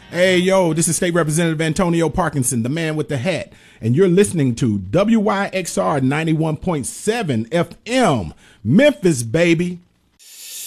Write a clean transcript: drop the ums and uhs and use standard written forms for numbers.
Hey, yo, this is State Representative Antonio Parkinson, the man with the hat, and you're listening to WYXR 91.7 FM, Memphis, baby.